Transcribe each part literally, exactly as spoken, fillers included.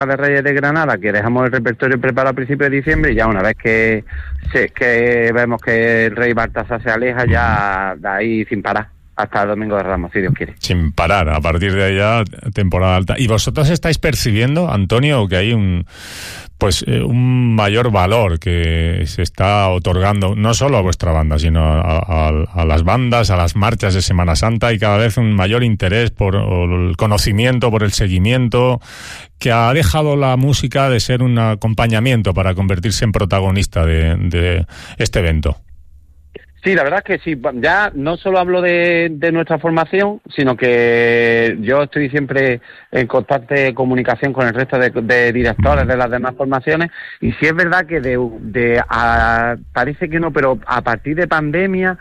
de Reyes de Granada, que dejamos el repertorio preparado a principios de diciembre, y ya una vez que se, que vemos que el rey Baltasar se aleja, ya de ahí sin parar hasta el Domingo de Ramos, si Dios quiere. Sin parar, a partir de allá, temporada alta. ¿Y vosotros estáis percibiendo, Antonio, que hay un pues eh, un mayor valor que se está otorgando, no solo a vuestra banda, sino a, a, a las bandas, a las marchas de Semana Santa, y cada vez un mayor interés por el conocimiento, por el seguimiento, que ha dejado la música de ser un acompañamiento para convertirse en protagonista de, de este evento? Sí, la verdad es que sí. Ya no solo hablo de, de nuestra formación, sino que yo estoy siempre en constante comunicación con el resto de, de directores de las demás formaciones, y sí es verdad que de, de a, parece que no, pero a partir de pandemia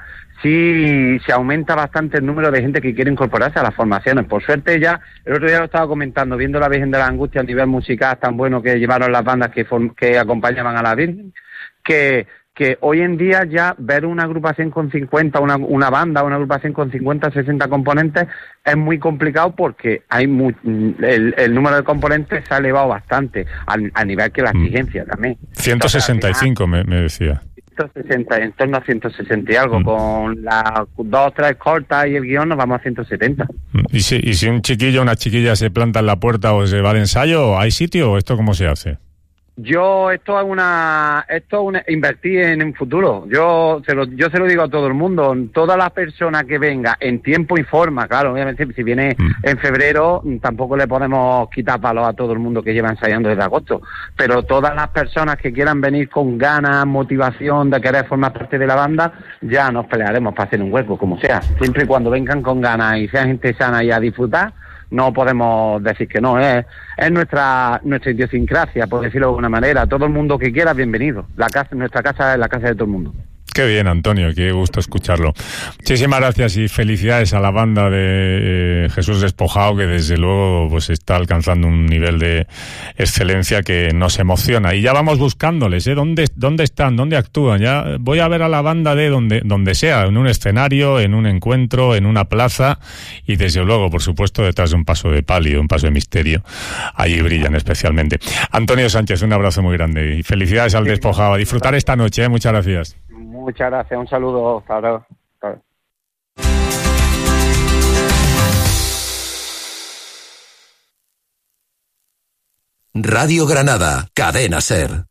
sí se aumenta bastante el número de gente que quiere incorporarse a las formaciones. Por suerte, ya el otro día lo estaba comentando, viendo la Virgen de la Angustia a nivel musical tan bueno que llevaron las bandas que, que acompañaban a la Virgen, que que hoy en día ya ver una agrupación con cincuenta, una, una banda, una agrupación con cincuenta, sesenta componentes es muy complicado, porque hay muy, el, el número de componentes se ha elevado bastante, a, a nivel que la exigencia también. ciento sesenta y cinco, Entonces, me, me decía. ciento sesenta, en torno a ciento sesenta y algo, mm. con las dos, tres cortas y el guión nos vamos a ciento setenta. ¿Y si, y si un chiquillo o una chiquilla se planta en la puerta o se va de ensayo, ¿hay sitio o esto cómo se hace? Yo esto es una esto es una, invertir en un futuro. Yo se lo yo se lo digo a todo el mundo. Toda la persona que venga en tiempo y forma, claro, obviamente si viene mm. en febrero tampoco le podemos quitar palos a todo el mundo que lleva ensayando desde agosto. Pero todas las personas que quieran venir con ganas, motivación de querer formar parte de la banda, ya nos pelearemos para hacer un hueco, como sea. Siempre y cuando vengan con ganas y sean gente sana y a disfrutar, no podemos decir que no. Es, es nuestra nuestra idiosincrasia, por decirlo de alguna manera. Todo el mundo que quiera, bienvenido. La casa, nuestra casa es la casa de todo el mundo. Qué bien, Antonio, qué gusto escucharlo. Muchísimas gracias y felicidades a la banda de eh, Jesús Despojado, que desde luego pues está alcanzando un nivel de excelencia que nos emociona. Y ya vamos buscándoles, ¿eh? ¿Dónde, dónde están? ¿Dónde actúan? Ya voy a ver a la banda de donde, donde sea, en un escenario, en un encuentro, en una plaza, y desde luego, por supuesto, detrás de un paso de palio, un paso de misterio. Allí brillan especialmente. Antonio Sánchez, un abrazo muy grande y felicidades al Despojado. A disfrutar esta noche, ¿eh? Muchas gracias. Muchas gracias, un saludo, hasta ahora. Hasta ahora. Radio Granada, Cadena SER.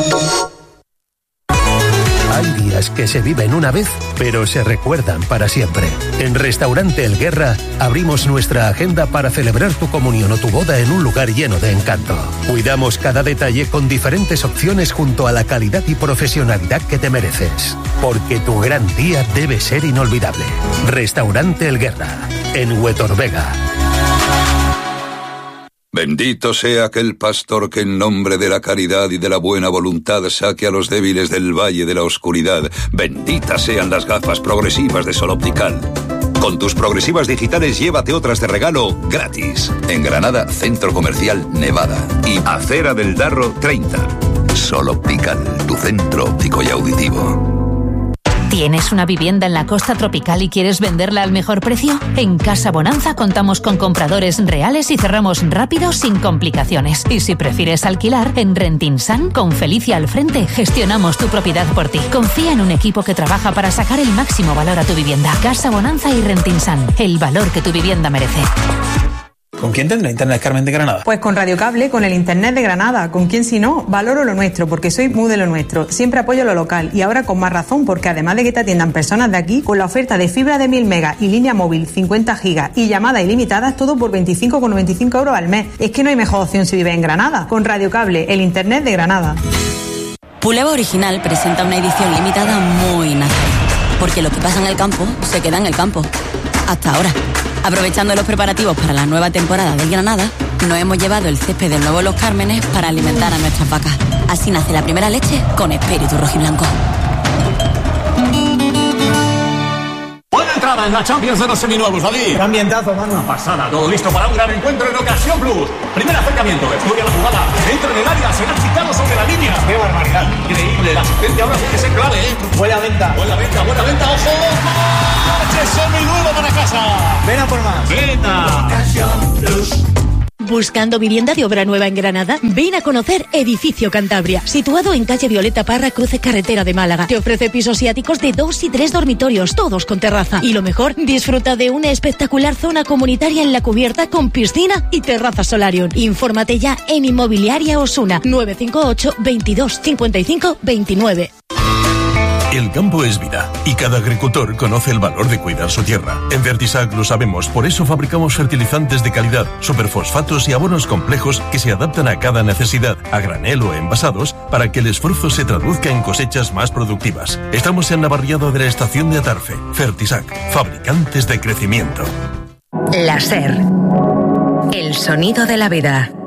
Hay días que se viven una vez, pero se recuerdan para siempre. En Restaurante El Guerra abrimos nuestra agenda para celebrar tu comunión o tu boda en un lugar lleno de encanto. Cuidamos cada detalle con diferentes opciones junto a la calidad y profesionalidad que te mereces. Porque tu gran día debe ser inolvidable. Restaurante El Guerra, en Huetorvega. Bendito sea aquel pastor que en nombre de la caridad y de la buena voluntad saque a los débiles del valle de la oscuridad. Benditas sean las gafas progresivas de Sol Optical. Con tus progresivas digitales llévate otras de regalo gratis. En Granada, Centro Comercial Nevada. Y Acera del Darro treinta. Sol Optical, tu centro óptico y auditivo. ¿Tienes una vivienda en la costa tropical y quieres venderla al mejor precio? En Casa Bonanza contamos con compradores reales y cerramos rápido sin complicaciones. Y si prefieres alquilar, en Rentinsan, con Felicia al frente, gestionamos tu propiedad por ti. Confía en un equipo que trabaja para sacar el máximo valor a tu vivienda. Casa Bonanza y Rentinsan, el valor que tu vivienda merece. ¿Con quién tendrá Internet Carmen de Granada? Pues con Radio Cable, con el Internet de Granada. ¿Con quién si no? Valoro lo nuestro, porque soy muy de lo nuestro. Siempre apoyo lo local y ahora con más razón, porque además de que te atiendan personas de aquí, con la oferta de fibra de mil megas y línea móvil cincuenta gigas y llamadas ilimitadas, todo por veinticinco con noventa y cinco euros al mes. Es que no hay mejor opción si vives en Granada. Con Radio Cable, el Internet de Granada. Puleva Original presenta una edición limitada muy nazi, porque lo que pasa en el campo se queda en el campo. Hasta ahora. Aprovechando los preparativos para la nueva temporada del Granada, nos hemos llevado el césped del nuevo Los Cármenes para alimentar a nuestras vacas. Así nace la primera leche con espíritu rojiblanco. Buena entrada en la Champions de los seminuevos, David. Qué ambientazo, mano. Una pasada, todo listo para un gran encuentro en Ocasión Plus. Primer acercamiento, estudia la jugada, entra en el área, será chicado sobre la línea. ¡Qué barbaridad! Increíble, la asistencia ahora tiene que ser clave, ¿eh? Buena venta. Buena venta, buena venta, ojo. ¡Seminuevo para casa! Ven a por más. ¡Venta! Ocasión Plus. ¿Buscando vivienda de obra nueva en Granada? Ven a conocer Edificio Cantabria, situado en calle Violeta Parra, cruce carretera de Málaga. Te ofrece pisos y áticos de dos y tres dormitorios, todos con terraza. Y lo mejor, disfruta de una espectacular zona comunitaria en la cubierta con piscina y terraza solarium. Infórmate ya en Inmobiliaria Osuna, nueve cinco ocho, veintidós, cincuenta y cinco, veintinueve. El campo es vida y cada agricultor conoce el valor de cuidar su tierra. En Fertisac lo sabemos, por eso fabricamos fertilizantes de calidad, superfosfatos y abonos complejos que se adaptan a cada necesidad, a granel o envasados, para que el esfuerzo se traduzca en cosechas más productivas. Estamos en la barriada de la estación de Atarfe. Fertisac, fabricantes de crecimiento. La SER, el sonido de la vida.